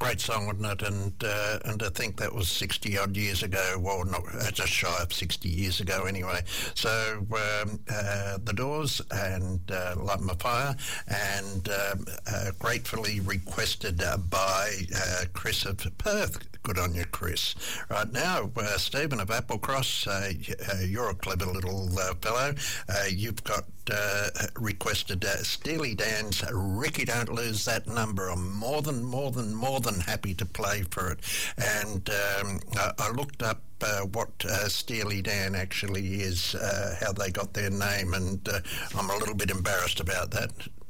great song, wasn't it? And I think that was 60 odd years ago. Well, not just shy of 60 years ago, anyway. So The Doors and Light My Fire, and gratefully requested by Chris of Perth. Good on you, Chris. Right now, Stephen of Applecross, you're a clever little fellow. You've got requested Steely Dan's Ricky Don't Lose That Number. I'm more than happy to play for it. And I looked up what Steely Dan actually is, how they got their name, and I'm a little bit embarrassed about that.